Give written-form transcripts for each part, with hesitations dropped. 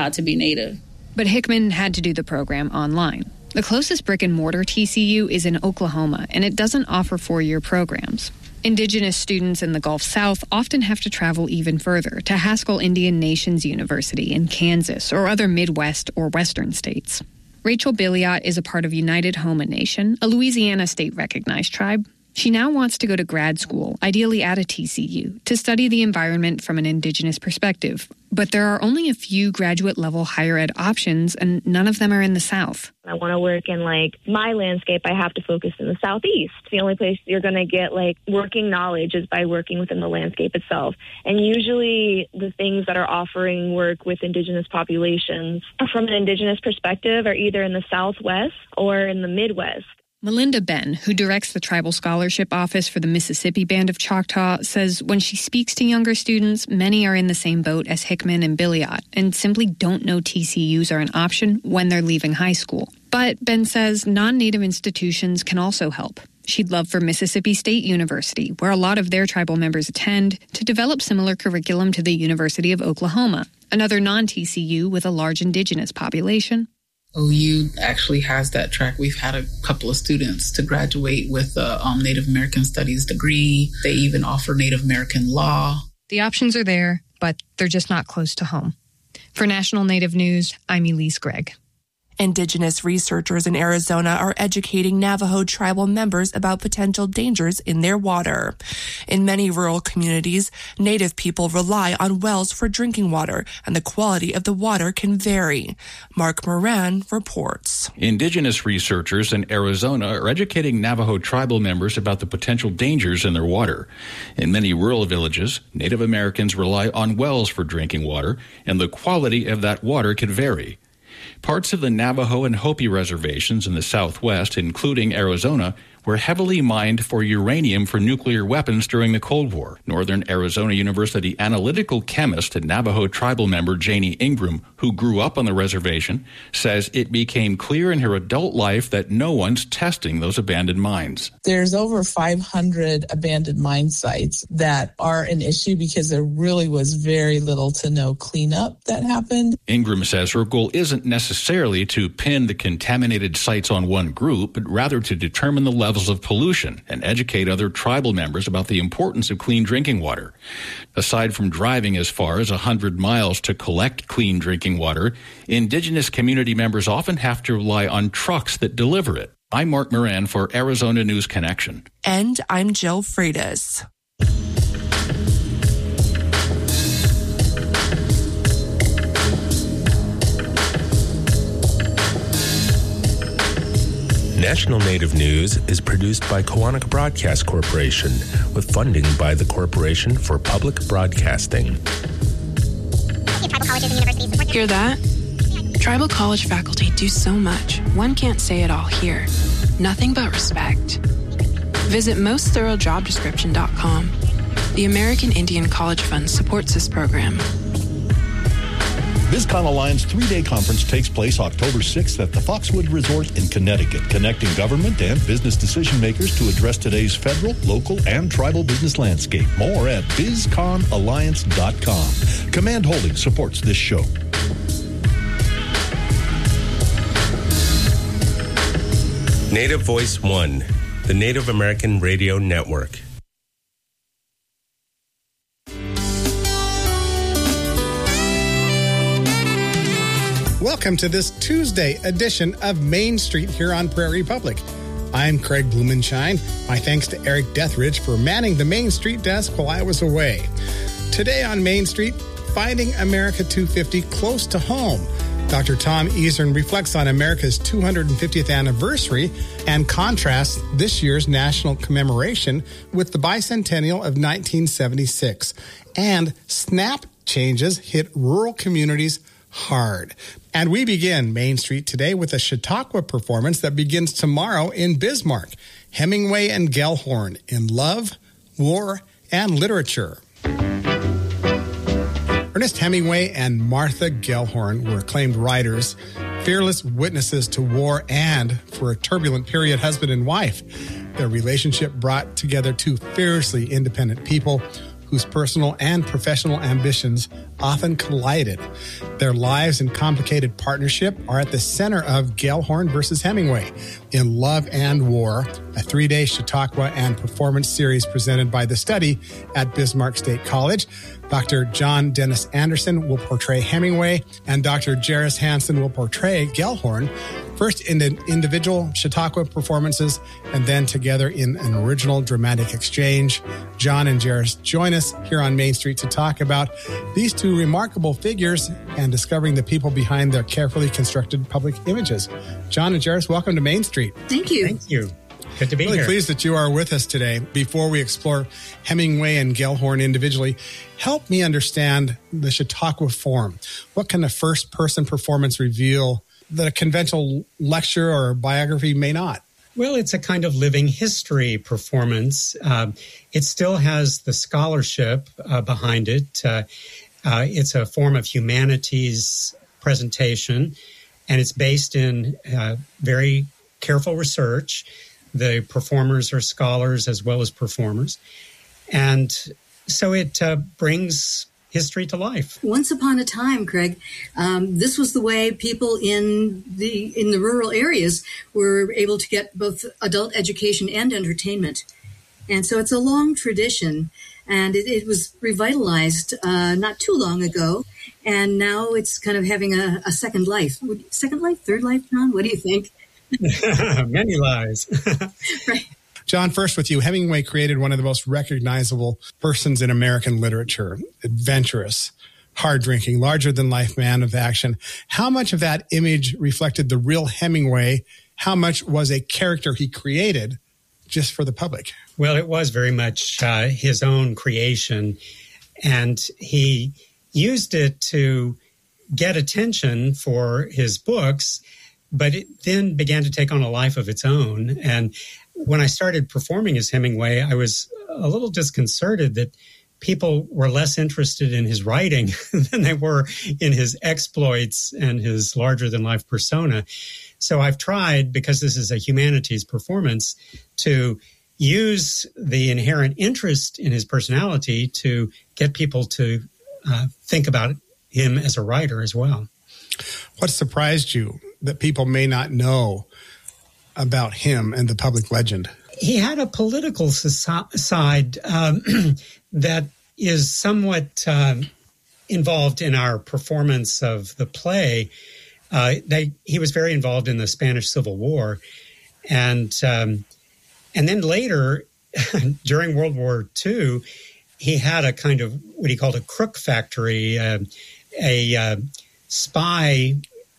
proud to be Native. But Hickman had to do the program online. The closest brick-and-mortar TCU is in Oklahoma, and it doesn't offer 4-year programs. Indigenous students in the Gulf South often have to travel even further to Haskell Indian Nations University in Kansas or other Midwest or Western states. Rachel Billiot is a part of United Homa Nation, a Louisiana state-recognized tribe. She now wants to go to grad school, ideally at a TCU, to study the environment from an Indigenous perspective. But there are only a few graduate-level higher ed options, and none of them are in the South. I want to work in, my landscape. I have to focus in the Southeast. The only place you're going to get, working knowledge is by working within the landscape itself. And usually the things that are offering work with Indigenous populations from an Indigenous perspective are either in the Southwest or in the Midwest. Melinda Benn, who directs the Tribal Scholarship Office for the Mississippi Band of Choctaw, says when she speaks to younger students, many are in the same boat as Hickman and Billiot and simply don't know TCUs are an option when they're leaving high school. But Benn says non-Native institutions can also help. She'd love for Mississippi State University, where a lot of their tribal members attend, to develop similar curriculum to the University of Oklahoma, another non-TCU with a large Indigenous population. OU actually has that track. We've had a couple of students to graduate with a Native American Studies degree. They even offer Native American law. The options are there, but they're just not close to home. For National Native News, I'm Elise Gregg. Indigenous researchers in Arizona are educating Navajo tribal members about potential dangers in their water. In many rural communities, Native people rely on wells for drinking water, and the quality of the water can vary. Mark Moran reports. Indigenous researchers in Arizona are educating Navajo tribal members about the potential dangers in their water. In many rural villages, Native Americans rely on wells for drinking water, and the quality of that water can vary. Parts of the Navajo and Hopi reservations in the Southwest, including Arizona, were heavily mined for uranium for nuclear weapons during the Cold War. Northern Arizona University analytical chemist and Navajo tribal member Janie Ingram, who grew up on the reservation, says it became clear in her adult life that no one's testing those abandoned mines. There's over 500 abandoned mine sites that are an issue because there really was very little to no cleanup that happened. Ingram says her goal isn't necessarily to pin the contaminated sites on one group, but rather to determine the levels of pollution and educate other tribal members about the importance of clean drinking water. Aside from driving as far as 100 miles to collect clean drinking water, Indigenous community members often have to rely on trucks that deliver it. I'm Mark Moran for Arizona News Connection. And I'm Jill Freitas. National Native News is produced by Koahnic Broadcast Corporation with funding by the Corporation for Public Broadcasting. Hear that? Tribal college faculty do so much. One can't say it all here. Nothing but respect. Visit mostthoroughdescription.com. The American Indian College Fund supports this program. BizCon Alliance 3-day conference takes place October 6th at the Foxwood Resort in Connecticut, connecting government and business decision makers to address today's federal, local, and tribal business landscape. More at bizconalliance.com. Command Holdings supports this show. Native Voice One, the Native American Radio Network. Welcome to this Tuesday edition of Main Street here on Prairie Public. I'm Craig Blumenshine. My thanks to Eric Deathridge for manning the Main Street desk while I was away. Today on Main Street, finding America 250 close to home. Dr. Tom Easern reflects on America's 250th anniversary and contrasts this year's national commemoration with the bicentennial of 1976. And snap changes hit rural communities hard. And we begin Main Street today with a Chautauqua performance that begins tomorrow in Bismarck. Hemingway and Gellhorn in Love, War, and Literature. Ernest Hemingway and Martha Gellhorn were acclaimed writers, fearless witnesses to war and, for a turbulent period, husband and wife. Their relationship brought together two fiercely independent people whose personal and professional ambitions often collided. Their lives and complicated partnership are at the center of Gellhorn versus Hemingway in Love and War, a 3-day Chautauqua and performance series presented by The Study at Bismarck State College. Dr. John Dennis Anderson will portray Hemingway, and Dr. Jairus Hansen will portray Gellhorn, first in the individual Chautauqua performances and then together in an original dramatic exchange. John and Jairus join us here on Main Street to talk about these two remarkable figures and discovering the people behind their carefully constructed public images. John and Jairus, welcome to Main Street. Thank you. Thank you. Good to be here. Really pleased that you are with us today. Before we explore Hemingway and Gellhorn individually, help me understand the Chautauqua form. What can a first-person performance reveal that a conventional lecture or biography may not? Well, it's a kind of living history performance. It still has the scholarship behind it. It's a form of humanities presentation, and it's based in very careful research. The performers are scholars as well as performers. And so it brings history to life. Once upon a time, Craig, this was the way people in the rural areas were able to get both adult education and entertainment. And so it's a long tradition, and it was revitalized not too long ago. And now it's kind of having a second life. Second life? Third life, John? What do you think? Many lives. Right. John, first with you. Hemingway created one of the most recognizable persons in American literature. Adventurous, hard-drinking, larger-than-life man of action. How much of that image reflected the real Hemingway? How much was a character he created just for the public? Well, it was very much his own creation, and he used it to get attention for his books, but it then began to take on a life of its own. And when I started performing as Hemingway, I was a little disconcerted that people were less interested in his writing than they were in his exploits and his larger-than-life persona. So I've tried, because this is a humanities performance, to use the inherent interest in his personality to get people to think about him as a writer as well. What surprised you that people may not know about him and the public legend? He had a political side that is somewhat involved in our performance of the play. He was very involved in the Spanish Civil War. And then later, during World War II, he had a kind of what he called a crook factory, a spy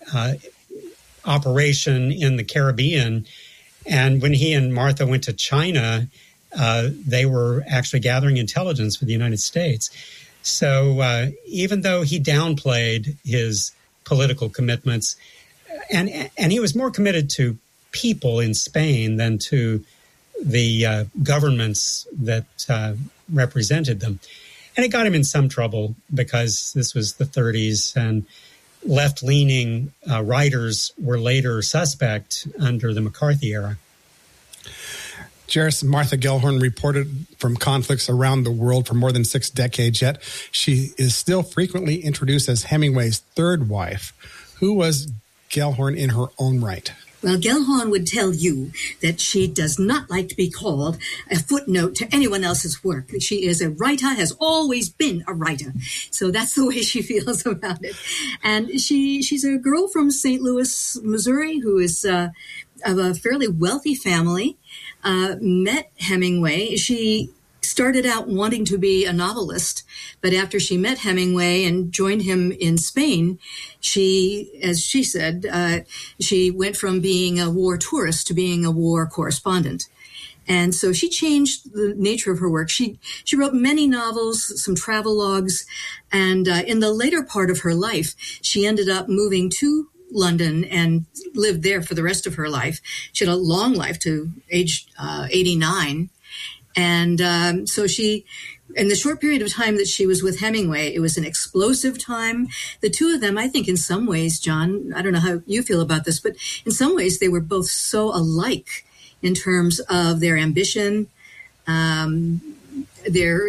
operation in the Caribbean. And when he and Martha went to China, they were actually gathering intelligence for the United States. So even though he downplayed his political commitments, and he was more committed to people in Spain than to the governments that represented them. And it got him in some trouble because this was the 30s, and left-leaning writers were later suspect under the McCarthy era. Jairus, Martha Gellhorn reported from conflicts around the world for more than 6 decades, yet she is still frequently introduced as Hemingway's third wife. Who was Gellhorn in her own right? Well, Gellhorn would tell you that she does not like to be called a footnote to anyone else's work. She is a writer, has always been a writer. So that's the way she feels about it. And she's a girl from St. Louis, Missouri, who is of a fairly wealthy family, met Hemingway. She started out wanting to be a novelist, but after she met Hemingway and joined him in Spain, she, as she said, she went from being a war tourist to being a war correspondent. And so she changed the nature of her work. She wrote many novels, some travelogues, and in the later part of her life, she ended up moving to London and lived there for the rest of her life. She had a long life to age 89. And so she, in the short period of time that she was with Hemingway, it was an explosive time. The two of them, I think in some ways, John, I don't know how you feel about this, but in some ways they were both so alike in terms of their ambition, their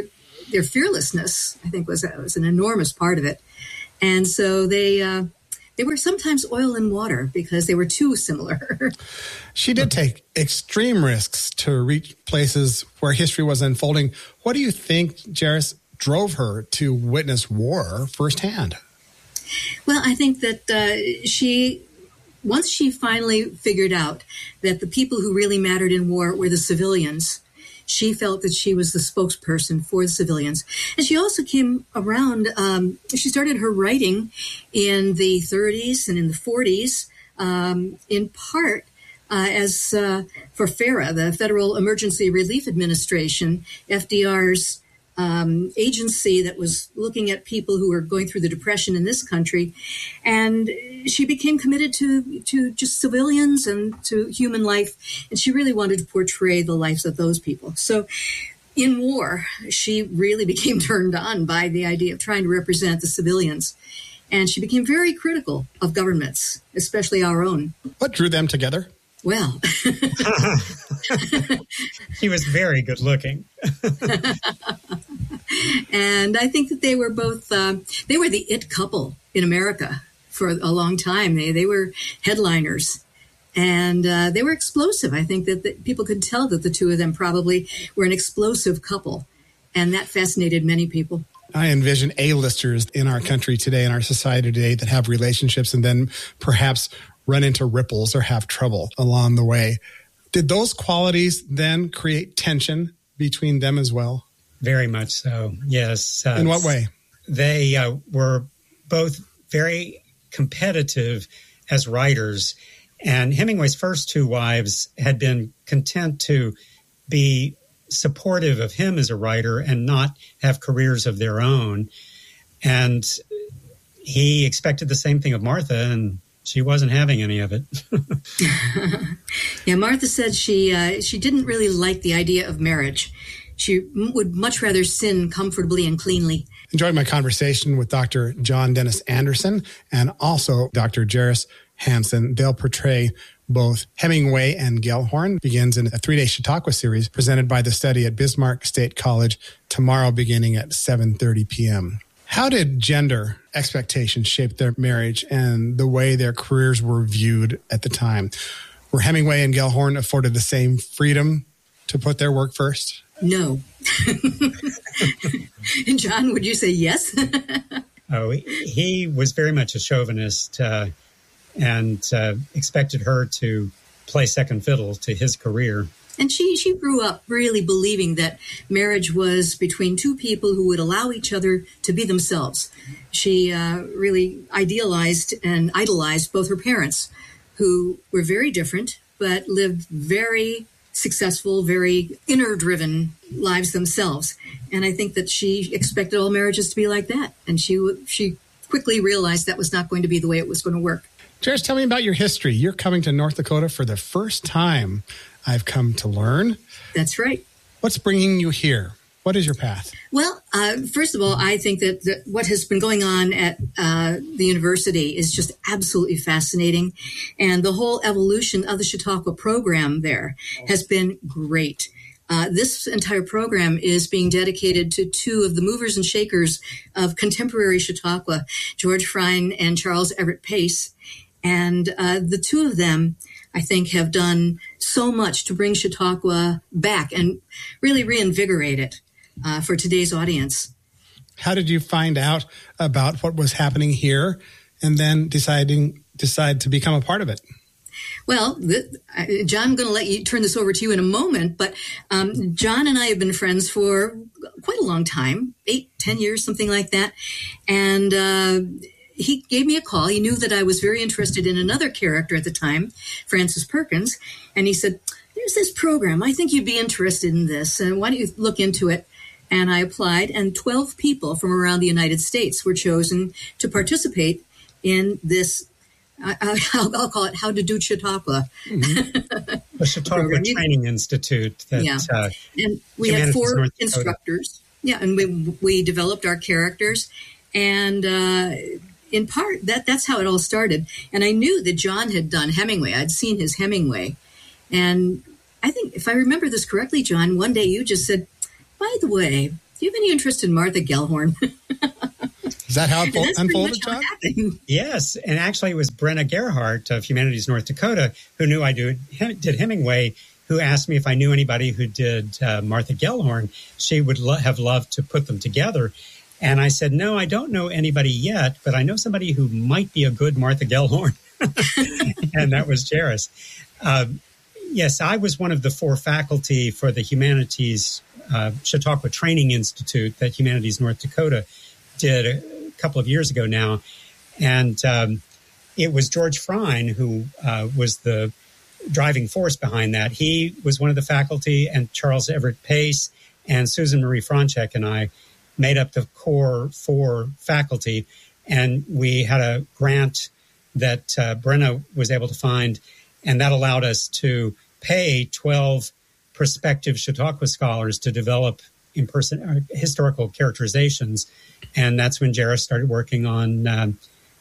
their fearlessness, I think, was an enormous part of it. And so they were sometimes oil and water because they were too similar. She did take extreme risks to reach places where history was unfolding. What do you think, Jairus, drove her to witness war firsthand? Well, I think that once she finally figured out that the people who really mattered in war were the civilians, she felt that she was the spokesperson for the civilians. And she also came around, she started her writing in the 30s and in the 40s, in part as for FERA, the Federal Emergency Relief Administration, FDR's agency that was looking at people who were going through the Depression in this country. And she became committed to just civilians and to human life. And she really wanted to portray the lives of those people. So in war, she really became turned on by the idea of trying to represent the civilians. And she became very critical of governments, especially our own. What drew them together? Well, he was very good looking. And I think that they were both, they were the it couple in America for a long time. They were headliners, and they were explosive. I think that people could tell that the two of them probably were an explosive couple, and that fascinated many people. I envision A-listers in our country today, in our society today, that have relationships and then perhaps run into ripples or have trouble along the way. Did those qualities then create tension between them as well? Very much so, yes. In what way? They were both very competitive as writers, and Hemingway's first two wives had been content to be supportive of him as a writer and not have careers of their own. And he expected the same thing of Martha, and she wasn't having any of it. Yeah, Martha said she didn't really like the idea of marriage. She would much rather sin comfortably and cleanly. Enjoyed my conversation with Dr. John Dennis Anderson and also Dr. Jairus Hansen. They'll portray both Hemingway and Gellhorn. Begins in a 3-day Chautauqua series presented by the study at Bismarck State College tomorrow beginning at 7:30 p.m. How did gender expectations shape their marriage and the way their careers were viewed at the time? Were Hemingway and Gellhorn afforded the same freedom to put their work first? No. And John, would you say yes? Oh, he was very much a chauvinist and expected her to play second fiddle to his career. And she grew up really believing that marriage was between two people who would allow each other to be themselves. She really idealized and idolized both her parents, who were very different, but lived very successful, very inner-driven lives themselves. And I think that she expected all marriages to be like that. And she quickly realized that was not going to be the way it was going to work. Jairus, tell me about your history. You're coming to North Dakota for the first time, I've come to learn. That's right. What's bringing you here? What is your path? Well, first of all, I think that what has been going on at the university is just absolutely fascinating. And the whole evolution of the Chautauqua program there has been great. This entire program is being dedicated to two of the movers and shakers of contemporary Chautauqua, George Frein and Charles Everett Pace. And the two of them, I think, have done so much to bring Chautauqua back and really reinvigorate it for today's audience. How did you find out about what was happening here and then decide to become a part of it? Well, John, I'm going to let you turn this over to you in a moment, but John and I have been friends for quite a long time, 8-10 years, something like that. And he gave me a call. He knew that I was very interested in another character at the time, Francis Perkins. And he said, there's this program. I think you'd be interested in this. And why don't you look into it? And I applied, and 12 people from around the United States were chosen to participate in this. I'll call it How to Do Chautauqua. Mm-hmm. The Chautauqua Training Institute. That, and we had 4 instructors. Yeah, and we developed our characters. And in part, that's how it all started. And I knew that John had done Hemingway. I'd seen his Hemingway. And I think, if I remember this correctly, John, one day you just said, by the way, Do you have any interest in Martha Gellhorn? Is that how it unfolded, John? Yes. And actually, it was Brenna Gerhardt of Humanities North Dakota who knew I did Hemingway, who asked me if I knew anybody who did Martha Gellhorn. She would have loved to put them together. And I said, no, I don't know anybody yet, but I know somebody who might be a good Martha Gellhorn. And that was Jairus. Yes, I was one of the 4 faculty for the Humanities Chautauqua Training Institute that Humanities North Dakota did a couple of years ago now. And it was George Frein who was the driving force behind that. He was one of the faculty, and Charles Everett Pace and Susan Marie Franchek and I made up the core 4 faculty. And we had a grant that Brenna was able to find, and that allowed us to pay 12 prospective Chautauqua scholars to develop in-person historical characterizations. And that's when Jairus started working on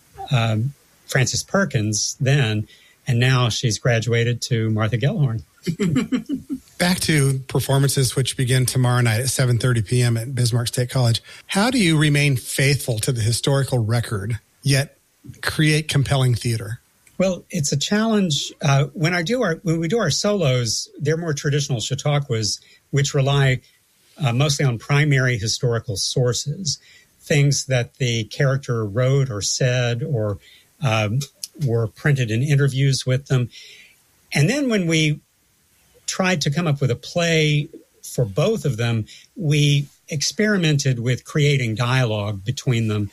Frances Perkins then, and now she's graduated to Martha Gellhorn. Back to performances, which begin tomorrow night at 7:30 p.m. at Bismarck State College. How do you remain faithful to the historical record, yet create compelling theater? Well, it's a challenge. When we do our solos, they're more traditional Chautauquas, which rely mostly on primary historical sources, things that the character wrote or said or were printed in interviews with them. And then when we tried to come up with a play for both of them, we experimented with creating dialogue between them.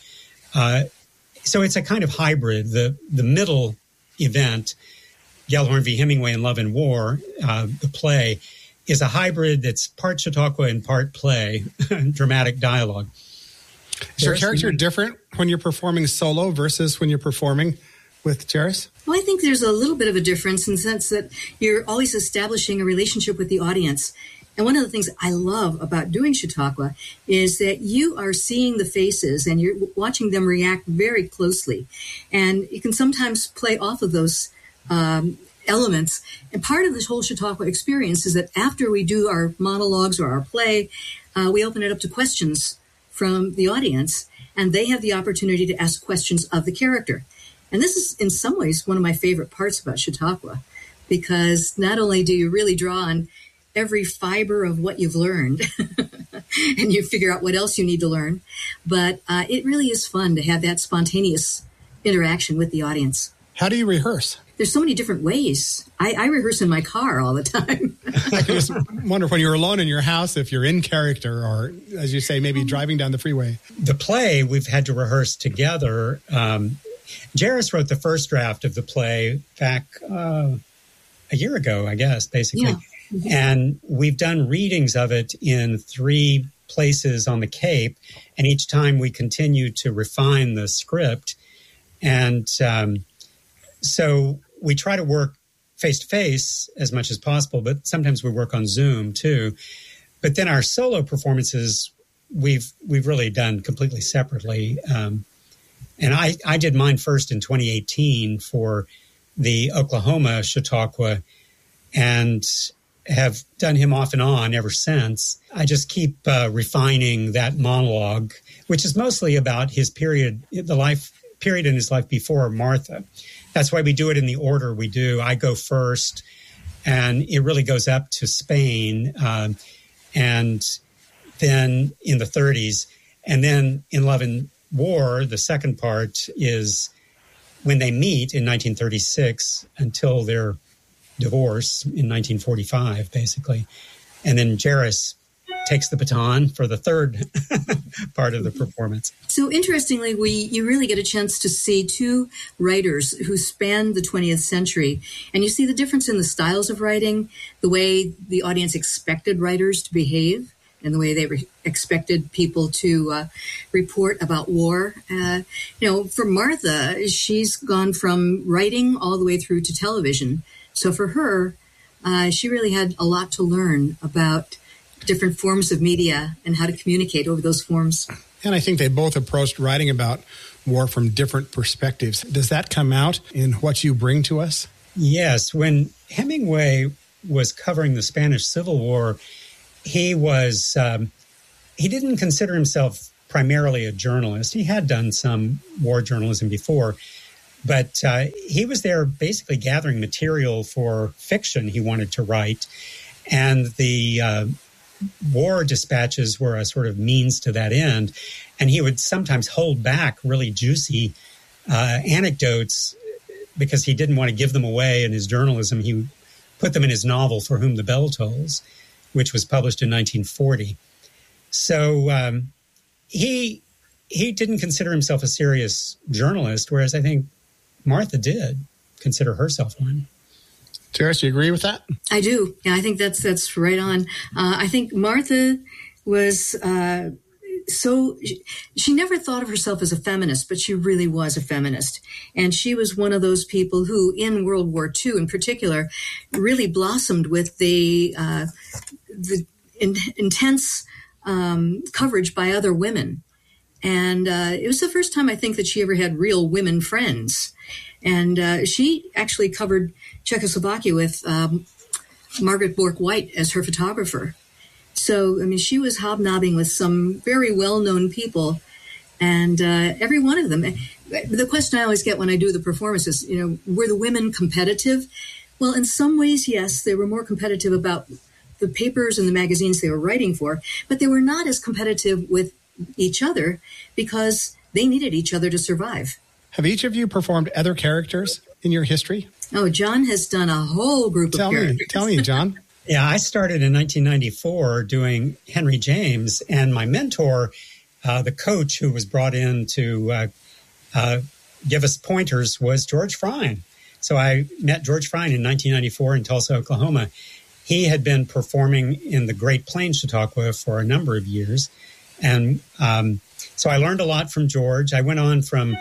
So it's a kind of hybrid. The middle event, Gellhorn v. Hemingway in Love and War, the play, is a hybrid that's part Chautauqua and part play, dramatic dialogue. Is your character different when you're performing solo versus when you're performing with Jairus? Well, I think there's a little bit of a difference in the sense that you're always establishing a relationship with the audience. And one of the things I love about doing Chautauqua is that you are seeing the faces and you're watching them react very closely. And you can sometimes play off of those elements. And part of this whole Chautauqua experience is that after we do our monologues or our play, we open it up to questions from the audience, and they have the opportunity to ask questions of the character. And this is, in some ways, one of my favorite parts about Chautauqua, because not only do you really draw on every fiber of what you've learned and you figure out what else you need to learn, but it really is fun to have that spontaneous interaction with the audience. How do you rehearse? There's so many different ways. I rehearse in my car all the time. I just wonder when you're alone in your house, if you're in character or, as you say, maybe driving down the freeway. The play, we've had to rehearse together. Jairus wrote the first draft of the play back a year ago, I guess, basically. Yeah. And we've done readings of it in 3 places on the Cape. And each time we continue to refine the script. And so we try to work face-to-face as much as possible, but sometimes we work on Zoom too. But then our solo performances, we've really done completely separately. And I did mine first in 2018 for the Oklahoma Chautauqua and have done him off and on ever since. I just keep refining that monologue, which is mostly about his period, the life period in his life before Martha. That's why we do it in the order we do. I go first, and it really goes up to Spain, and then in the 30s. And then in Love and War, the second part is when they meet in 1936 until their divorce in 1945, basically. And then Jairus takes the baton for the third part of the performance. So interestingly, you really get a chance to see 2 writers who span the 20th century, and you see the difference in the styles of writing, the way the audience expected writers to behave, and the way they expected people to report about war. For Martha, she's gone from writing all the way through to television. So for her, she really had a lot to learn about different forms of media and how to communicate over those forms. And I think they both approached writing about war from different perspectives. Does that come out in what you bring to us? Yes. When Hemingway was covering the Spanish Civil War, he was he didn't consider himself primarily a journalist. He had done some war journalism before, but he was there basically gathering material for fiction he wanted to write. And the war dispatches were a sort of means to that end. And he would sometimes hold back really juicy anecdotes because he didn't want to give them away in his journalism. He put them in his novel, For Whom the Bell Tolls, which was published in 1940. So he didn't consider himself a serious journalist, whereas I think Martha did consider herself one. Jairus, you agree with that? I do. Yeah, I think that's right on. I think Martha was she never thought of herself as a feminist, but she really was a feminist. And she was one of those people who, in World War II in particular, really blossomed with the intense coverage by other women. And it was the first time I think that she ever had real women friends. And she actually covered Czechoslovakia with Margaret Bork-White as her photographer. So, I mean, she was hobnobbing with some very well-known people, and every one of them. The question I always get when I do the performances, were the women competitive? Well, in some ways, yes, they were more competitive about the papers and the magazines they were writing for, but they were not as competitive with each other because they needed each other to survive. Have each of you performed other characters in your history? Oh, John has done a whole group of characters. Tell me, John. Yeah, I started in 1994 doing Henry James, and my mentor, the coach who was brought in to give us pointers, was George Frein. So I met George Frein in 1994 in Tulsa, Oklahoma. He had been performing in the Great Plains Chautauqua for a number of years. And so I learned a lot from George. I went on from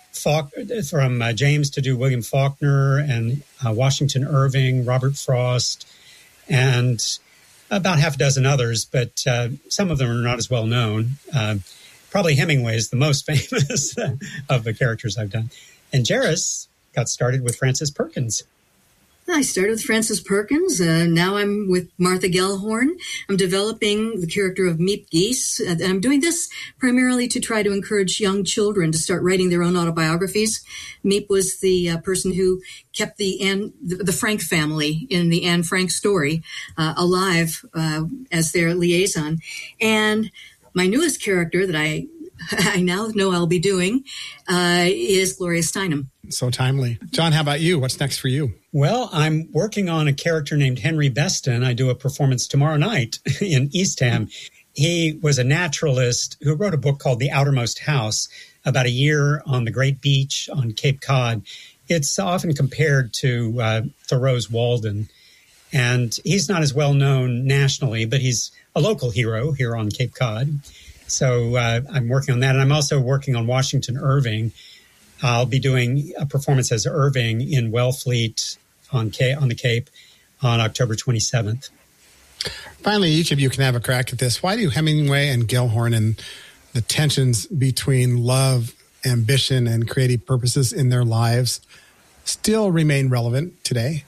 James to do William Faulkner and Washington Irving, Robert Frost, and about half a dozen others, but some of them are not as well known. Probably Hemingway is the most famous of the characters I've done. And Jairus got started with Frances Perkins. I started with Frances Perkins. Now I'm with Martha Gellhorn. I'm developing the character of Miep Gies. And I'm doing this primarily to try to encourage young children to start writing their own autobiographies. Miep was the person who kept the Frank family in the Anne Frank story alive as their liaison. And my newest character that I now know I'll be doing is Gloria Steinem. So timely. John, how about you? What's next for you? Well, I'm working on a character named Henry Beston. I do a performance tomorrow night in Eastham. He was a naturalist who wrote a book called The Outermost House about a year on the Great Beach on Cape Cod. It's often compared to Thoreau's Walden. And he's not as well known nationally, but he's a local hero here on Cape Cod. So I'm working on that. And I'm also working on Washington Irving. I'll be doing a performance as Irving in Wellfleet on the Cape on October 27th. Finally, each of you can have a crack at this. Why do Hemingway and Gellhorn and the tensions between love, ambition, and creative purposes in their lives still remain relevant today?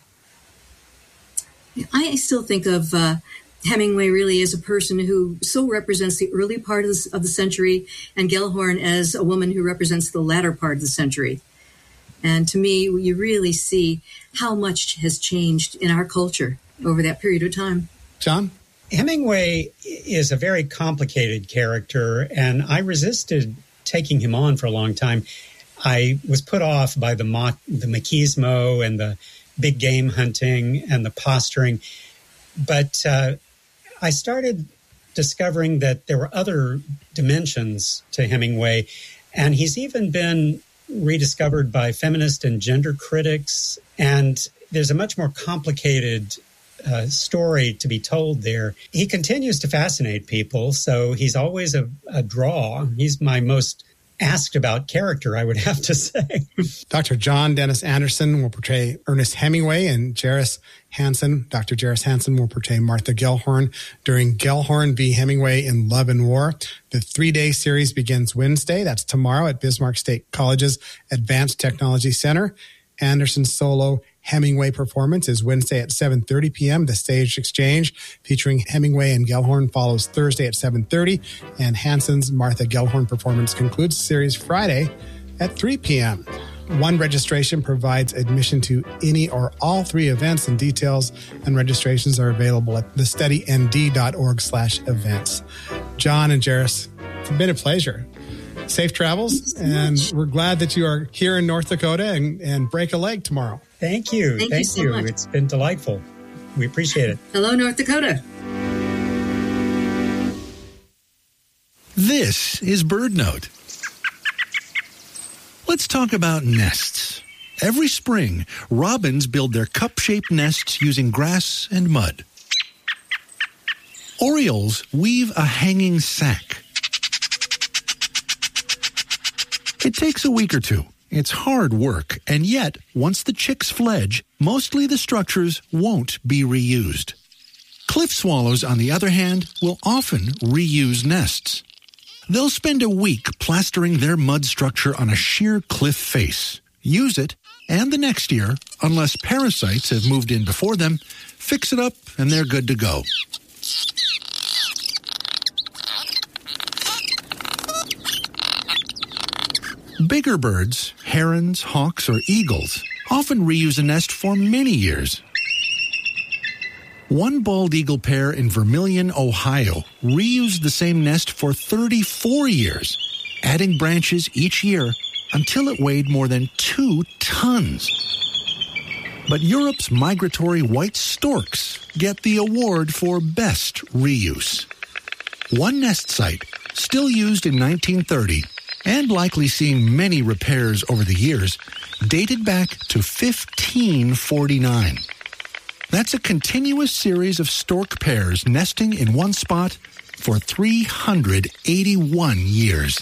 I still think of Hemingway really as a person who so represents the early part of the century, and Gellhorn as a woman who represents the latter part of the century. And to me, you really see how much has changed in our culture over that period of time. John? Hemingway is a very complicated character, and I resisted taking him on for a long time. I was put off by the machismo and the big game hunting and the posturing. But I started discovering that there were other dimensions to Hemingway, and he's even been rediscovered by feminist and gender critics. And there's a much more complicated story to be told there. He continues to fascinate people, so he's always a draw. He's my most asked about character, I would have to say. Dr. John Dennis Anderson will portray Ernest Hemingway, and Dr. Jairus Hansen will portray Martha Gellhorn during Gellhorn v. Hemingway in Love and War. The 3-day series begins Wednesday. That's tomorrow at Bismarck State College's Advanced Technology Center. Anderson's solo Hemingway performance is Wednesday at 7:30 p.m. The Stage Exchange featuring Hemingway and Gellhorn follows Thursday at 7:30, and Hanson's Martha Gellhorn performance concludes the series Friday at 3 p.m. One registration provides admission to any or all three events, and details and registrations are available at thestudynd.org/events. John and Jairus, it's been a pleasure. Safe travels, and we're glad that you are here in North Dakota and break a leg tomorrow. Thank you. Thank you so much. It's been delightful. We appreciate it. Hello, North Dakota. This is BirdNote. Let's talk about nests. Every spring, robins build their cup-shaped nests using grass and mud. Orioles weave a hanging sack. It takes a week or two. It's hard work, and yet, once the chicks fledge, mostly the structures won't be reused. Cliff swallows, on the other hand, will often reuse nests. They'll spend a week plastering their mud structure on a sheer cliff face, use it, and the next year, unless parasites have moved in before them, fix it up and they're good to go. Bigger birds, herons, hawks, or eagles, often reuse a nest for many years. One bald eagle pair in Vermilion, Ohio, reused the same nest for 34 years, adding branches each year until it weighed more than 2 tons. But Europe's migratory white storks get the award for best reuse. One nest site, still used in 1930, and likely seeing many repairs over the years, dated back to 1549. That's a continuous series of stork pairs nesting in one spot for 381 years.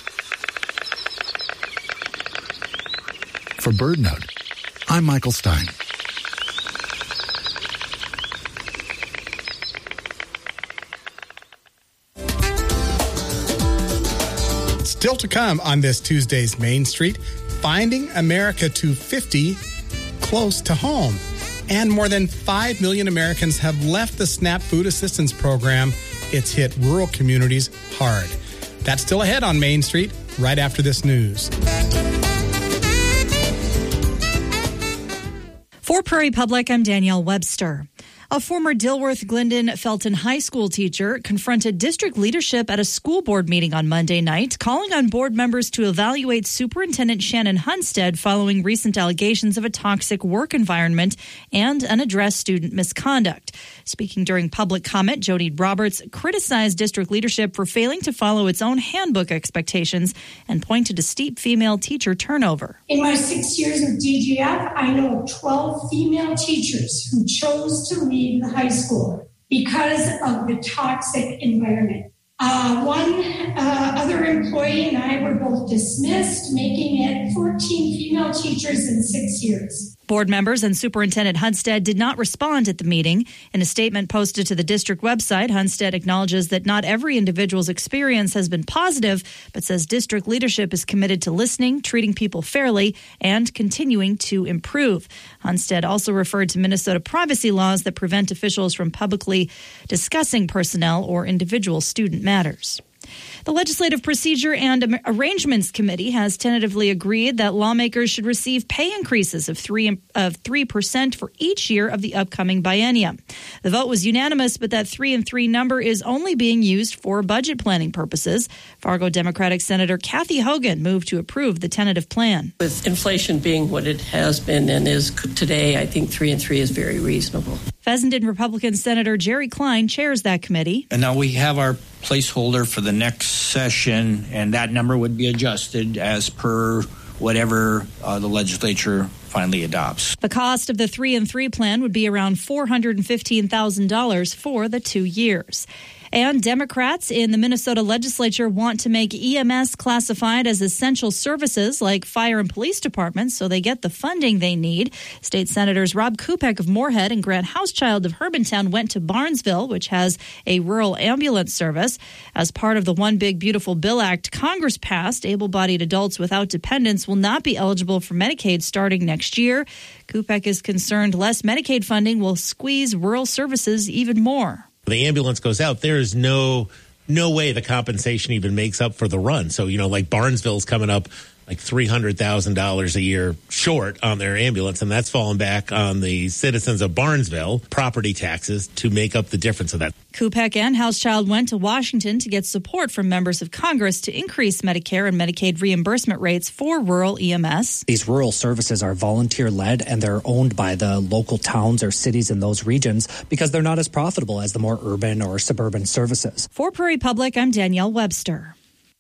For BirdNote, I'm Michael Stein. Still to come on this Tuesday's Main Street, Finding America 250 close to home. And more than 5 million Americans have left the SNAP Food Assistance Program. It's hit rural communities hard. That's still ahead on Main Street, right after this news. For Prairie Public, I'm Danielle Webster. A former Dilworth-Glendon Felton High School teacher confronted district leadership at a school board meeting on Monday night, calling on board members to evaluate Superintendent Shannon Hunstead following recent allegations of a toxic work environment and unaddressed student misconduct. Speaking during public comment, Jody Roberts criticized district leadership for failing to follow its own handbook expectations and pointed to steep female teacher turnover. In my 6 years of DGF, I know 12 female teachers who chose to leave the high school because of the toxic environment. One other employee and I were both dismissed, making it 14 female teachers in 6 years. Board members and Superintendent Hunstead did not respond at the meeting. In a statement posted to the district website, Hunstead acknowledges that not every individual's experience has been positive, but says district leadership is committed to listening, treating people fairly, and continuing to improve. Hunstead also referred to Minnesota privacy laws that prevent officials from publicly discussing personnel or individual student matters. The Legislative Procedure and Arrangements Committee has tentatively agreed that lawmakers should receive pay increases of 3% for each year of the upcoming biennium. The vote was unanimous, but that 3 and 3 number is only being used for budget planning purposes. Fargo Democratic Senator Kathy Hogan moved to approve the tentative plan. With inflation being what it has been and is today, I think 3 and 3 is very reasonable. Fessenden Republican Senator Jerry Klein chairs that committee. And now we have our placeholder for the next session, and that number would be adjusted as per whatever the legislature finally adopts. The cost of the 3 and 3 plan would be around $415,000 for the 2 years. And Democrats in the Minnesota legislature want to make EMS classified as essential services like fire and police departments so they get the funding they need. State Senators Rob Kupek of Moorhead and Grant Housechild of Hermantown went to Barnesville, which has a rural ambulance service. As part of the One Big Beautiful Bill Act Congress passed, able-bodied adults without dependents will not be eligible for Medicaid starting next year. Kupek is concerned less Medicaid funding will squeeze rural services even more. The ambulance goes out, there is no way the compensation even makes up for the run. So, like Barnesville's coming up like $300,000 a year short on their ambulance, and that's falling back on the citizens of Barnesville, property taxes, to make up the difference of that. Kupek and Housechild went to Washington to get support from members of Congress to increase Medicare and Medicaid reimbursement rates for rural EMS. These rural services are volunteer-led, and they're owned by the local towns or cities in those regions because they're not as profitable as the more urban or suburban services. For Prairie Public, I'm Danielle Webster.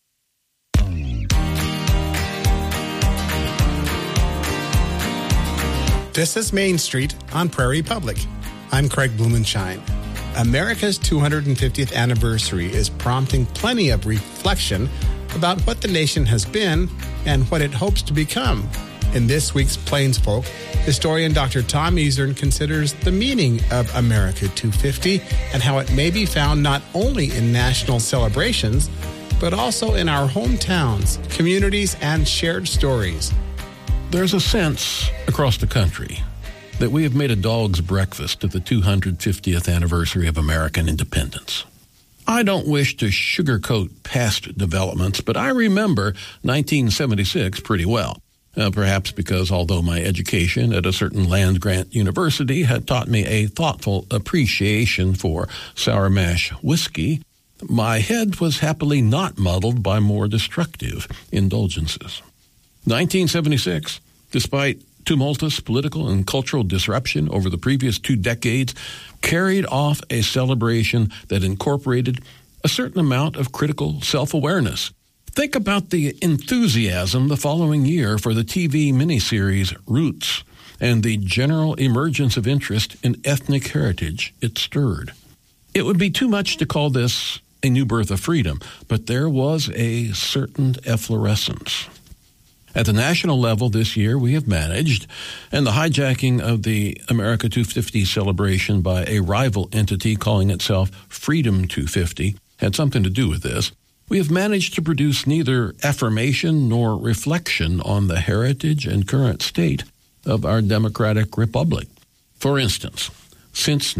This is Main Street on Prairie Public. I'm Craig Blumenshine. America's 250th anniversary is prompting plenty of reflection about what the nation has been and what it hopes to become. In this week's Plains Folk, historian Dr. Tom Easern considers the meaning of America 250 and how it may be found not only in national celebrations, but also in our hometowns, communities, and shared stories. There's a sense across the country that we have made a dog's breakfast of the 250th anniversary of American independence. I don't wish to sugarcoat past developments, but I remember 1976 pretty well. Perhaps because although my education at a certain land-grant university had taught me a thoughtful appreciation for sour mash whiskey, my head was happily not muddled by more destructive indulgences. 1976, despite tumultuous political and cultural disruption over the previous 2 decades, carried off a celebration that incorporated a certain amount of critical self-awareness. Think about the enthusiasm the following year for the TV miniseries Roots and the general emergence of interest in ethnic heritage it stirred. It would be too much to call this a new birth of freedom, but there was a certain efflorescence. At the national level this year, we have managed, and the hijacking of the America 250 celebration by a rival entity calling itself Freedom 250 had something to do with this. We have managed to produce neither affirmation nor reflection on the heritage and current state of our democratic republic. For instance, since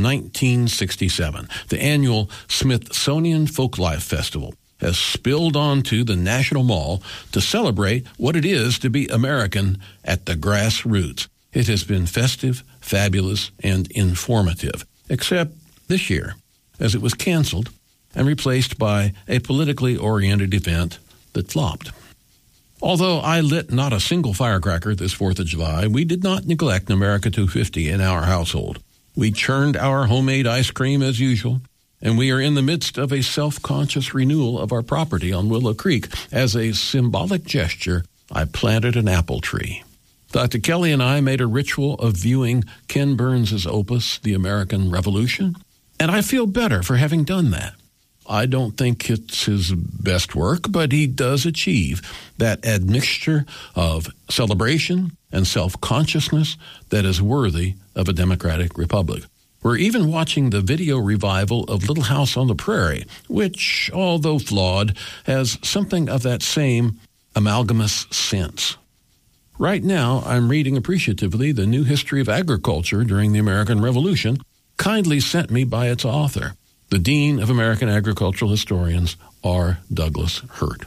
1967, the annual Smithsonian Folklife Festival has spilled onto the National Mall to celebrate what it is to be American at the grassroots. It has been festive, fabulous, and informative, except this year, as it was canceled and replaced by a politically oriented event that flopped. Although I lit not a single firecracker this 4th of July, we did not neglect America 250 in our household. We churned our homemade ice cream as usual, and we are in the midst of a self-conscious renewal of our property on Willow Creek. As a symbolic gesture, I planted an apple tree. Dr. Kelly and I made a ritual of viewing Ken Burns' opus, The American Revolution, and I feel better for having done that. I don't think it's his best work, but he does achieve that admixture of celebration and self-consciousness that is worthy of a democratic republic. We're even watching the video revival of Little House on the Prairie, which, although flawed, has something of that same amalgamous sense. Right now, I'm reading appreciatively the New History of Agriculture During the American Revolution, kindly sent me by its author, the Dean of American Agricultural Historians, R. Douglas Hurt.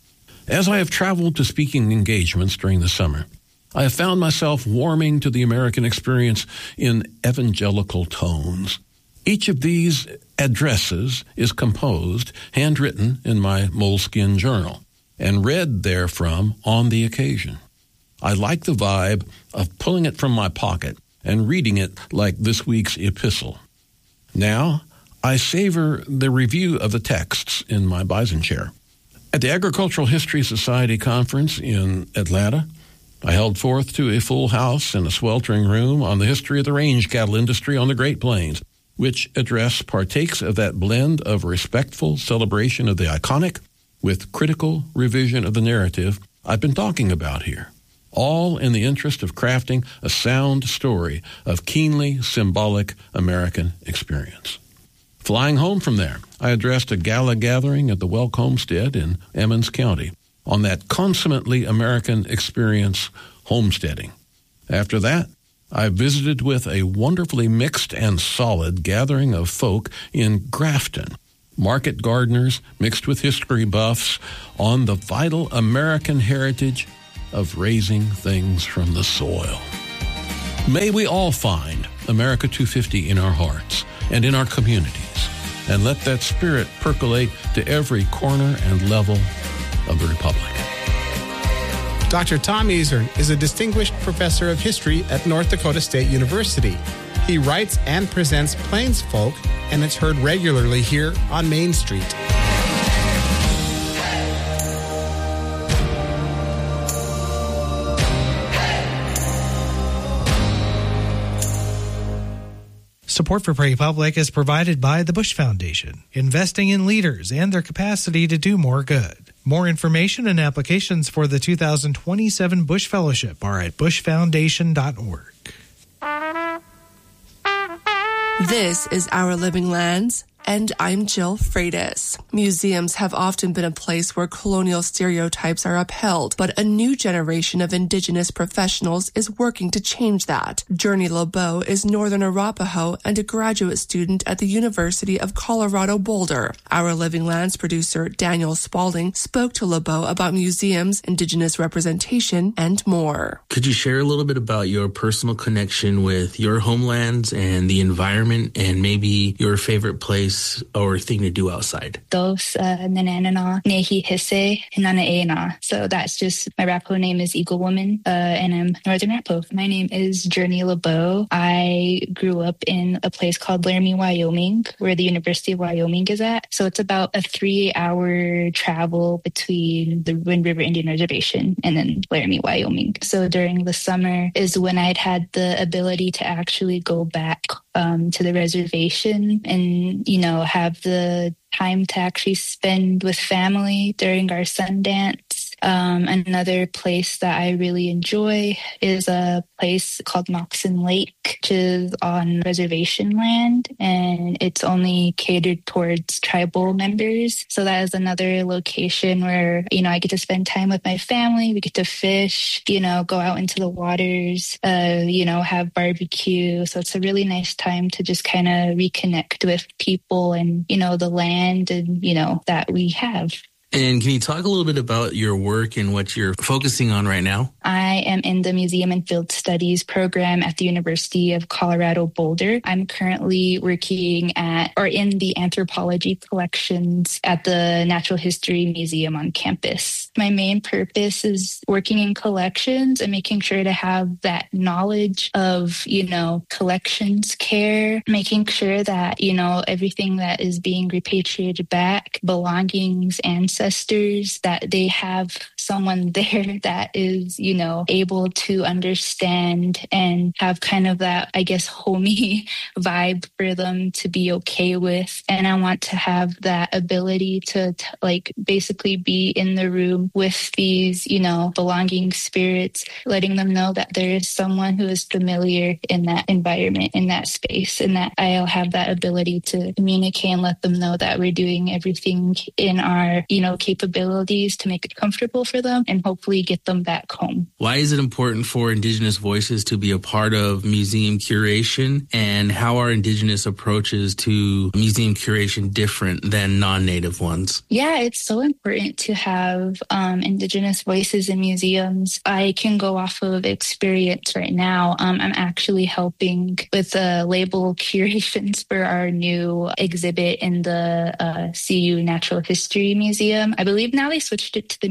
As I have traveled to speaking engagements during the summer, I have found myself warming to the American experience in evangelical tones. Each of these addresses is composed, handwritten in my moleskin journal, and read therefrom on the occasion. I like the vibe of pulling it from my pocket and reading it like this week's epistle. Now, I savor the review of the texts in my bison chair. At the Agricultural History Society conference in Atlanta, I held forth to a full house and a sweltering room on the history of the range cattle industry on the Great Plains. which address partakes of that blend of respectful celebration of the iconic with critical revision of the narrative I've been talking about here, all in the interest of crafting a sound story of keenly symbolic American experience. Flying home from there, I addressed a gala gathering at the Welk Homestead in Emmons County on that consummately American experience, homesteading. After that, I visited with a wonderfully mixed and solid gathering of folk in Grafton, market gardeners mixed with history buffs on the vital American heritage of raising things from the soil. May we all find America 250 in our hearts and in our communities, and let that spirit percolate to every corner and level of the Republic. Dr. Tom Isern is a distinguished professor of history at North Dakota State University. He writes and presents Plains Folk, and it's heard regularly here on Main Street. Support for Prairie Public is provided by the Bush Foundation, investing in leaders and their capacity to do more good. More information and applications for the 2027 Bush Fellowship are at bushfoundation.org. This is Our Living Lands, and I'm Jill Freitas. Museums have often been a place where colonial stereotypes are upheld, but a new generation of Indigenous professionals is working to change that. Journey LeBeau is Northern Arapaho and a graduate student at the University of Colorado Boulder. Our Living Lands producer Daniel Spaulding spoke to LeBeau about museums, Indigenous representation, and more. Could you share a little bit about your personal connection with your homelands and the environment, and maybe your favorite place or thing to do outside? So that's just, my Arapaho name is Eagle Woman, and I'm Northern Arapaho. My name is Journey LeBeau. I grew up in a place called Laramie, Wyoming, where the University of Wyoming is at. So it's about a 3-hour travel between the Wind River Indian Reservation and then Laramie, Wyoming. So during the summer is when I'd had the ability to actually go back to the reservation and, have the time to actually spend with family during our Sundance. Another place that I really enjoy is a place called Moxon Lake, which is on reservation land, and it's only catered towards tribal members. So that is another location where, I get to spend time with my family. We get to fish, go out into the waters, have barbecue. So it's a really nice time to just kind of reconnect with people and, the land and, that we have. And can you talk a little bit about your work and what you're focusing on right now? I am in the Museum and Field Studies program at the University of Colorado Boulder. I'm currently working in the anthropology collections at the Natural History Museum on campus. My main purpose is working in collections and making sure to have that knowledge of, collections care, making sure that, everything that is being repatriated back, belongings, ancestors, that they have someone there that is, able to understand and have kind of that, I guess, homey vibe for them to be okay with. And I want to have that ability to basically be in the room with these, belonging spirits, letting them know that there is someone who is familiar in that environment, in that space, and that I'll have that ability to communicate and let them know that we're doing everything in our, capabilities to make it comfortable for them and hopefully get them back home. Why is it important for Indigenous voices to be a part of museum curation, and how are Indigenous approaches to museum curation different than non-Native ones? Yeah, it's so important to have Indigenous voices in museums. I can go off of experience right now. I'm actually helping with label curations for our new exhibit in the CU Natural History Museum. I believe now they switched it to the Museum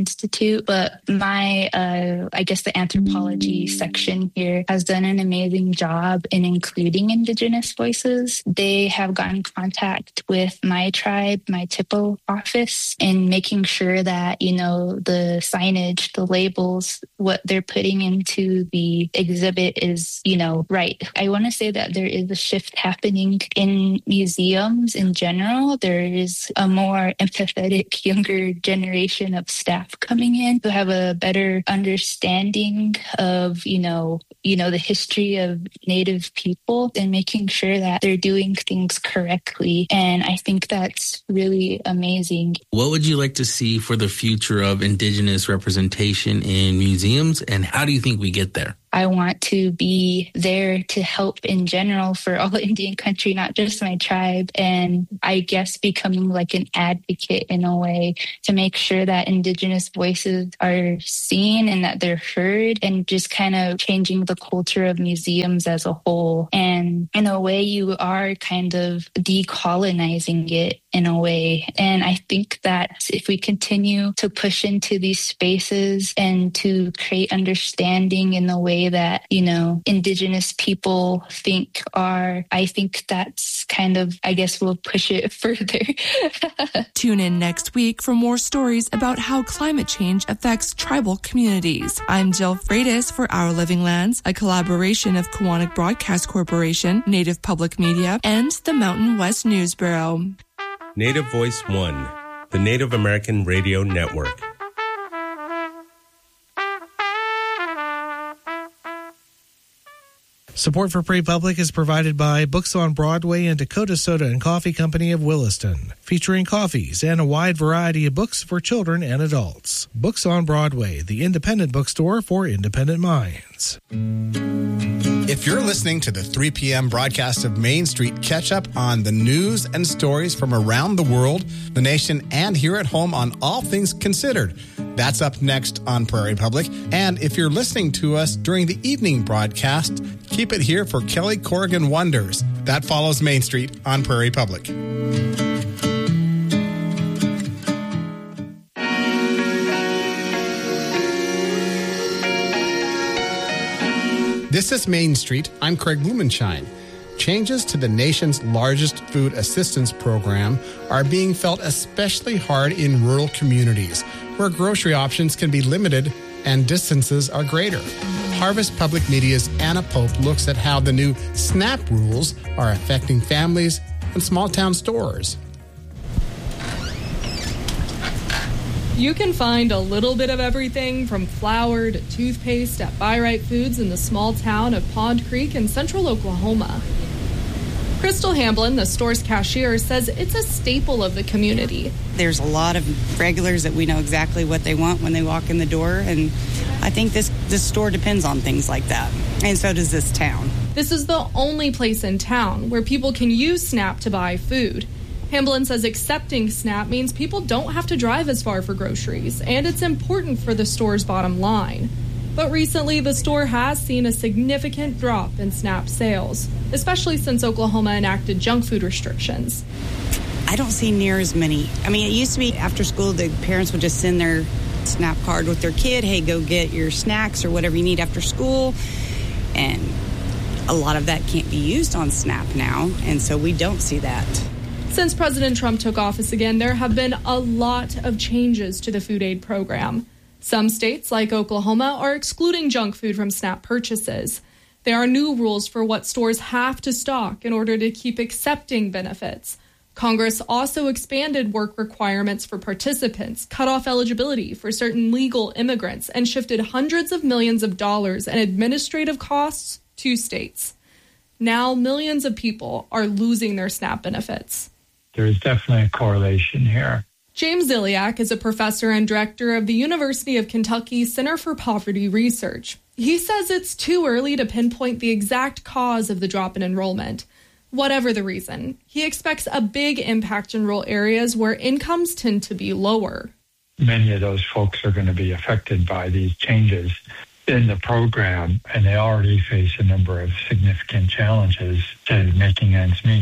Institute, but my, I guess the anthropology section here has done an amazing job in including Indigenous voices. They have gotten in contact with my tribe, my TIPO office, and making sure that, the signage, the labels, what they're putting into the exhibit is, right. I want to say that there is a shift happening in museums in general. There is a more empathetic younger generation of staff coming in who have a better understanding of, the history of Native people and making sure that they're doing things correctly. And I think that's really amazing. What would you like to see for the future of Indigenous representation in museums, and how do you think we get there? I want to be there to help in general for all Indian country, not just my tribe. And I guess becoming like an advocate in a way to make sure that Indigenous voices are seen and that they're heard, and just kind of changing the culture of museums as a whole. And in a way, you are kind of decolonizing it in a way. And I think that if we continue to push into these spaces and to create understanding in the way that, Indigenous people I think that's kind of, I guess we'll push it further. Tune in next week for more stories about how climate change affects tribal communities. I'm Jill Freitas for Our Living Lands, a collaboration of Koahnic Broadcast Corporation, Native Public Media, and the Mountain West News Bureau. Native Voice One, the Native American Radio Network. Support for Prairie Public is provided by Books on Broadway and Dakota Soda and Coffee Company of Williston, featuring coffees and a wide variety of books for children and adults. Books on Broadway, the independent bookstore for independent minds. If you're listening to the 3 p.m. broadcast of Main Street, catch up on the news and stories from around the world, the nation, and here at home on All Things Considered. That's up next on Prairie Public. And if you're listening to us during the evening broadcast, keep it here for Kelly Corrigan Wonders. That follows Main Street on Prairie Public. This is Main Street. I'm Craig Blumenshine. Changes to the nation's largest food assistance program are being felt especially hard in rural communities, where grocery options can be limited and distances are greater. Harvest Public Media's Anna Pope looks at how the new SNAP rules are affecting families and small-town stores. You can find a little bit of everything from flour to toothpaste at Buy Right Foods in the small town of Pond Creek in central Oklahoma. Crystal Hamblin, the store's cashier, says it's a staple of the community. There's a lot of regulars that we know exactly what they want when they walk in the door, and I think this store depends on things like that, and so does this town. This is the only place in town where people can use SNAP to buy food. Hamblin says accepting SNAP means people don't have to drive as far for groceries, and it's important for the store's bottom line. But recently, the store has seen a significant drop in SNAP sales, especially since Oklahoma enacted junk food restrictions. I don't see near as many. I mean, it used to be after school, the parents would just send their SNAP card with their kid, hey, go get your snacks or whatever you need after school. And a lot of that can't be used on SNAP now, and so we don't see that. Since President Trump took office again, there have been a lot of changes to the food aid program. Some states, like Oklahoma, are excluding junk food from SNAP purchases. There are new rules for what stores have to stock in order to keep accepting benefits. Congress also expanded work requirements for participants, cut off eligibility for certain legal immigrants, and shifted hundreds of millions of dollars in administrative costs to states. Now, millions of people are losing their SNAP benefits. There's definitely a correlation here. James Ziliak is a professor and director of the University of Kentucky Center for Poverty Research. He says it's too early to pinpoint the exact cause of the drop in enrollment. Whatever the reason, he expects a big impact in rural areas where incomes tend to be lower. Many of those folks are going to be affected by these changes in the program, and they already face a number of significant challenges to making ends meet.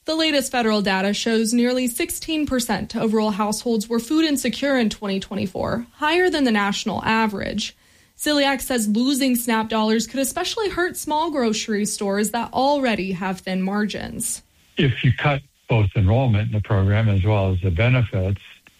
The latest federal data shows nearly 16% of rural households were food insecure in 2024, higher than the national average. Celiak says losing SNAP dollars could especially hurt small grocery stores that already have thin margins. If you cut both enrollment in the program as well as the benefits,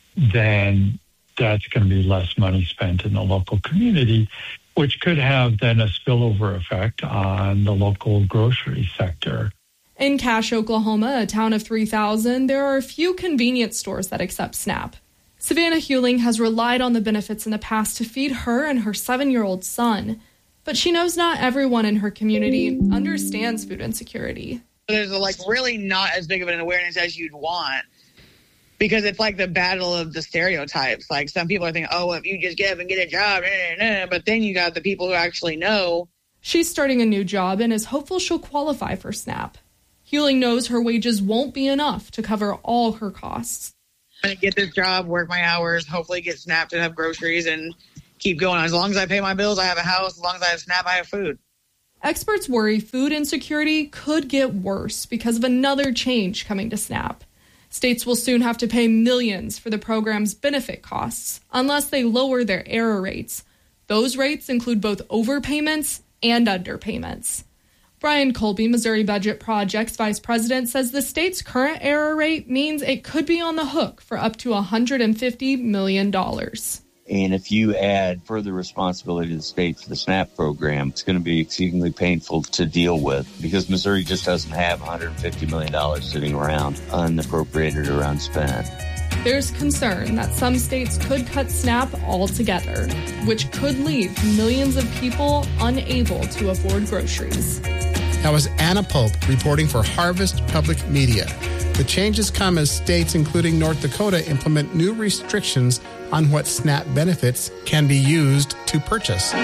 then that's going to be less money spent in the local community, which could have then a spillover effect on the local grocery sector. In Cache, Oklahoma, a town of 3,000, there are a few convenience stores that accept SNAP. Savannah Hewling has relied on the benefits in the past to feed her and her 7-year-old son. But she knows not everyone in her community understands food insecurity. There's really not as big of an awareness as you'd want, because it's like the battle of the stereotypes. Like, some people are thinking, oh, if you just get up and get a job, but then you got the people who actually know. She's starting a new job and is hopeful she'll qualify for SNAP. Hewling knows her wages won't be enough to cover all her costs. I'm going to get this job, work my hours, hopefully get SNAP to have groceries, and keep going. As long as I pay my bills, I have a house. As long as I have SNAP, I have food. Experts worry food insecurity could get worse because of another change coming to SNAP. States will soon have to pay millions for the program's benefit costs unless they lower their error rates. Those rates include both overpayments and underpayments. Brian Colby, Missouri Budget Project's vice president, says the state's current error rate means it could be on the hook for up to $150 million. And if you add further responsibility to the state for the SNAP program, it's going to be exceedingly painful to deal with, because Missouri just doesn't have $150 million sitting around unappropriated or unspent. There's concern that some states could cut SNAP altogether, which could leave millions of people unable to afford groceries. That was Anna Pope reporting for Harvest Public Media. The changes come as states, including North Dakota, implement new restrictions on what SNAP benefits can be used to purchase.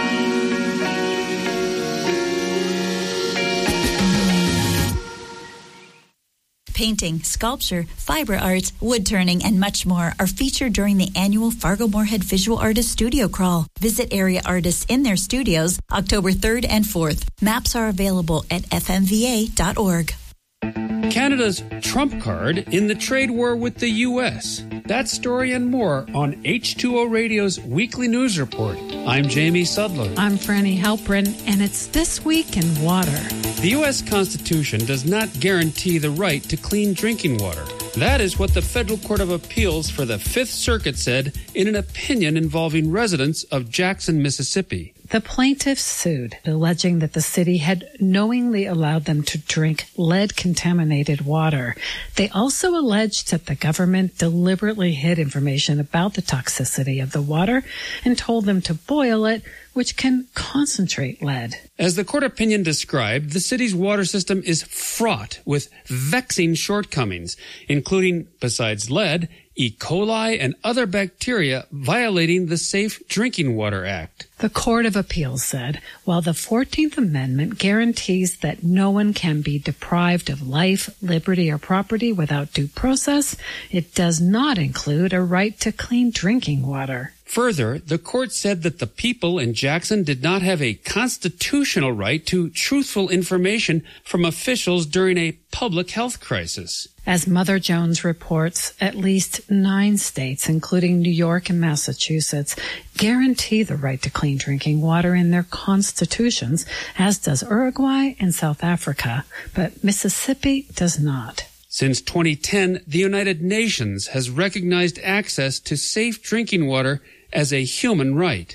Painting, sculpture, fiber arts, wood turning, and much more are featured during the annual Fargo-Moorhead Visual Artists Studio Crawl. Visit area artists in their studios October 3rd and 4th. Maps are available at fmva.org. Canada's trump card in the trade war with the U.S. That story and more on H2O Radio's weekly news report. I'm Jamie Sudler. I'm Franny Halprin, and it's This Week in Water. The U.S. Constitution does not guarantee the right to clean drinking water. That is what the Federal Court of Appeals for the Fifth Circuit said in an opinion involving residents of Jackson, Mississippi. The plaintiffs sued, alleging that the city had knowingly allowed them to drink lead-contaminated water. They also alleged that the government deliberately hid information about the toxicity of the water and told them to boil it, which can concentrate lead. As the court opinion described, the city's water system is fraught with vexing shortcomings, including, besides lead, E. coli and other bacteria violating the Safe Drinking Water Act. The Court of Appeals said, while the 14th Amendment guarantees that no one can be deprived of life, liberty, or property without due process, it does not include a right to clean drinking water. Further, the court said that the people in Jackson did not have a constitutional right to truthful information from officials during a public health crisis. As Mother Jones reports, at least 9 states, including New York and Massachusetts, guarantee the right to clean drinking water in their constitutions, as does Uruguay and South Africa, but Mississippi does not. Since 2010, the United Nations has recognized access to safe drinking water as a human right.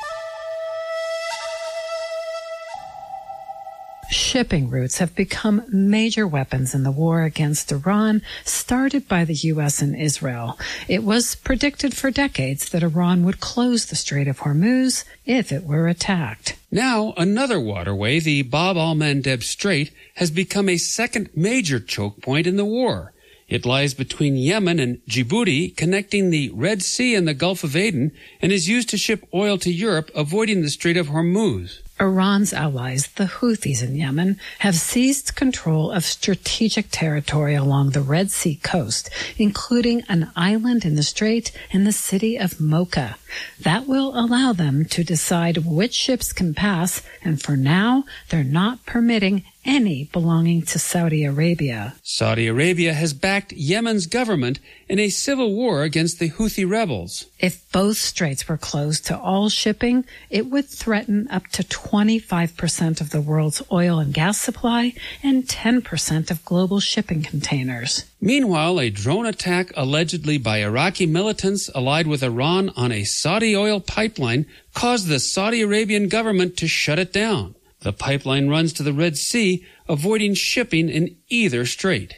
Shipping routes have become major weapons in the war against Iran, started by the U.S. and Israel. It was predicted for decades that Iran would close the Strait of Hormuz if it were attacked. Now, another waterway, the Bab al-Mandeb Strait, has become a second major choke point in the war. It lies between Yemen and Djibouti, connecting the Red Sea and the Gulf of Aden, and is used to ship oil to Europe, avoiding the Strait of Hormuz. Iran's allies, the Houthis in Yemen, have seized control of strategic territory along the Red Sea coast, including an island in the strait and the city of Mocha. That will allow them to decide which ships can pass, and for now, they're not permitting any belonging to Saudi Arabia. Saudi Arabia has backed Yemen's government in a civil war against the Houthi rebels. If both straits were closed to all shipping, it would threaten up to 25% of the world's oil and gas supply and 10% of global shipping containers. Meanwhile, a drone attack allegedly by Iraqi militants allied with Iran on a Saudi oil pipeline caused the Saudi Arabian government to shut it down. The pipeline runs to the Red Sea, avoiding shipping in either strait.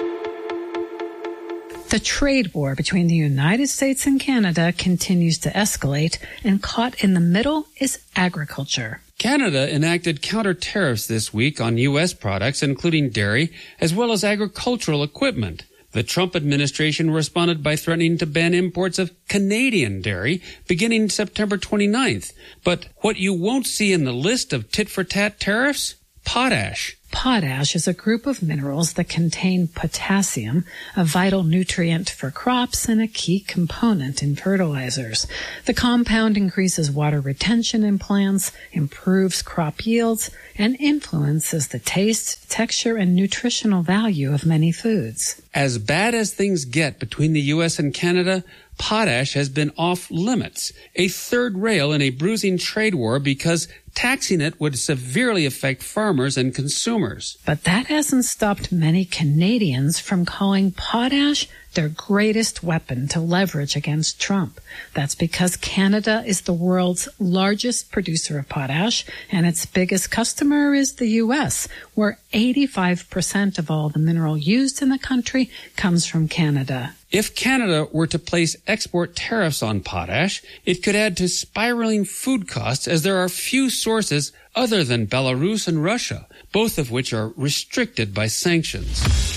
The trade war between the United States and Canada continues to escalate, and caught in the middle is agriculture. Canada enacted counter tariffs this week on U.S. products, including dairy, as well as agricultural equipment. The Trump administration responded by threatening to ban imports of Canadian dairy beginning September 29th. But what you won't see in the list of tit-for-tat tariffs? Potash. Potash is a group of minerals that contain potassium, a vital nutrient for crops and a key component in fertilizers. The compound increases water retention in plants, improves crop yields, and influences the taste, texture, and nutritional value of many foods. As bad as things get between the U.S. and Canada, potash has been off limits, a third rail in a bruising trade war because taxing it would severely affect farmers and consumers. But that hasn't stopped many Canadians from calling potash their greatest weapon to leverage against Trump. That's because Canada is the world's largest producer of potash, and its biggest customer is the U.S., where 85% of all the mineral used in the country comes from Canada. If Canada were to place export tariffs on potash, it could add to spiraling food costs, as there are few sources other than Belarus and Russia, both of which are restricted by sanctions.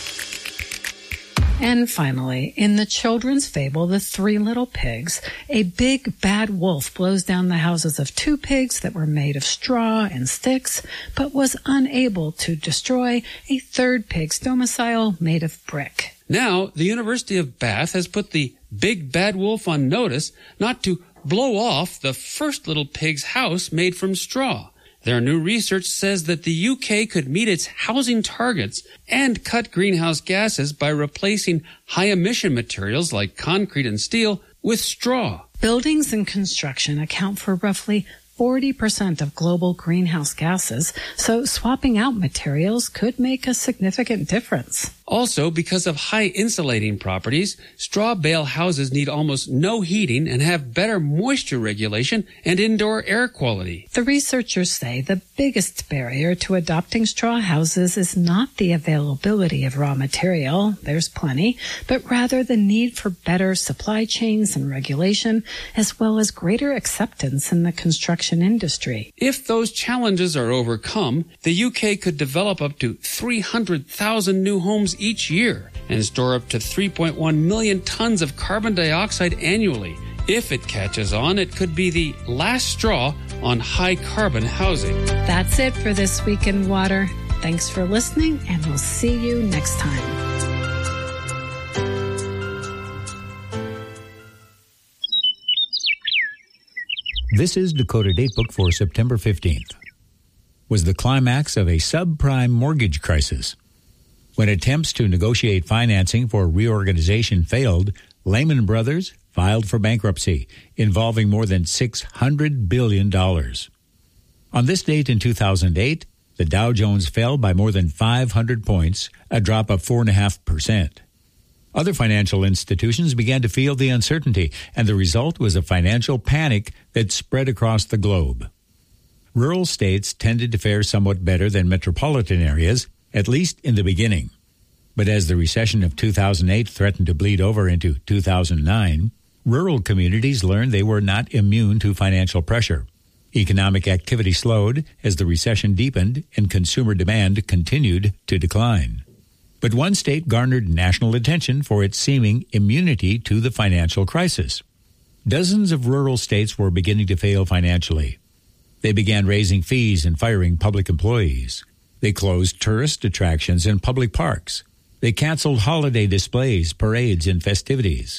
And finally, in the children's fable, The Three Little Pigs, a big bad wolf blows down the houses of two pigs that were made of straw and sticks, but was unable to destroy a third pig's domicile made of brick. Now, the University of Bath has put the big bad wolf on notice not to blow off the first little pig's house made from straw. Their new research says that the UK could meet its housing targets and cut greenhouse gases by replacing high-emission materials like concrete and steel with straw. Buildings and construction account for roughly 40% of global greenhouse gases, so swapping out materials could make a significant difference. Also, because of high insulating properties, straw bale houses need almost no heating and have better moisture regulation and indoor air quality. The researchers say the biggest barrier to adopting straw houses is not the availability of raw material, there's plenty, but rather the need for better supply chains and regulation, as well as greater acceptance in the construction industry. If those challenges are overcome, the UK could develop up to 300,000 new homes each year and store up to 3.1 million tons of carbon dioxide annually. If it catches on, it could be the last straw on high-carbon housing. That's it for This Week in Water. Thanks for listening, and we'll see you next time. This is Dakota Datebook for September 15th. Was the climax of a subprime mortgage crisis. When attempts to negotiate financing for reorganization failed, Lehman Brothers filed for bankruptcy, involving more than $600 billion. On this date in 2008, the Dow Jones fell by more than 500 points, a drop of 4.5%. Other financial institutions began to feel the uncertainty, and the result was a financial panic that spread across the globe. Rural states tended to fare somewhat better than metropolitan areas, at least in the beginning. But as the recession of 2008 threatened to bleed over into 2009, rural communities learned they were not immune to financial pressure. Economic activity slowed as the recession deepened and consumer demand continued to decline. But one state garnered national attention for its seeming immunity to the financial crisis. Dozens of rural states were beginning to fail financially. They began raising fees and firing public employees. They closed tourist attractions and public parks. They canceled holiday displays, parades, and festivities.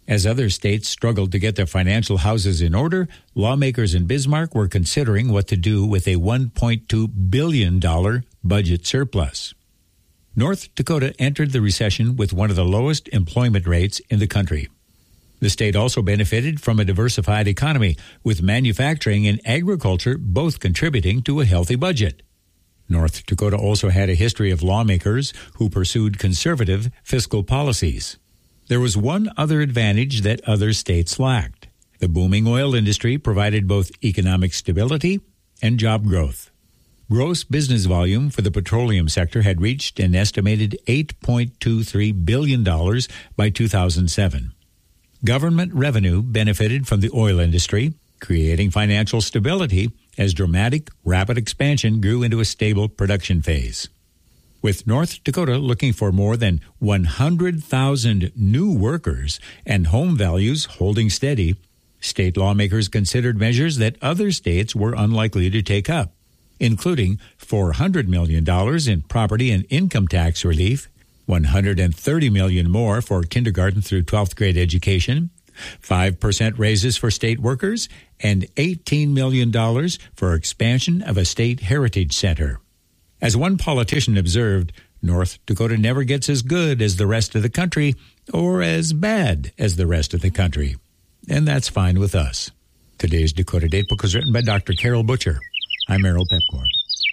As other states struggled to get their financial houses in order, lawmakers in Bismarck were considering what to do with a $1.2 billion budget surplus. North Dakota entered the recession with one of the lowest employment rates in the country. The state also benefited from a diversified economy, with manufacturing and agriculture both contributing to a healthy budget. North Dakota also had a history of lawmakers who pursued conservative fiscal policies. There was one other advantage that other states lacked. The booming oil industry provided both economic stability and job growth. Gross business volume for the petroleum sector had reached an estimated $8.23 billion by 2007. Government revenue benefited from the oil industry, creating financial stability as dramatic, rapid expansion grew into a stable production phase. With North Dakota looking for more than 100,000 new workers and home values holding steady, state lawmakers considered measures that other states were unlikely to take up, including $400 million in property and income tax relief, $130 million more for kindergarten through 12th grade education, 5% raises for state workers, and $18 million for expansion of a state heritage center. As one politician observed, North Dakota never gets as good as the rest of the country or as bad as the rest of the country. And that's fine with us. Today's Dakota Datebook was written by Dr. Carol Butcher. I'm Errol Pepcore.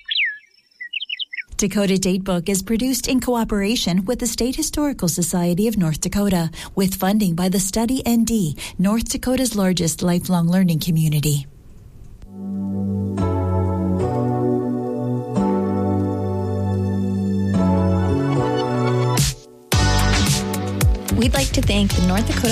Dakota Datebook is produced in cooperation with the State Historical Society of North Dakota, with funding by the Study ND, North Dakota's largest lifelong learning community. We'd like to thank the North Dakota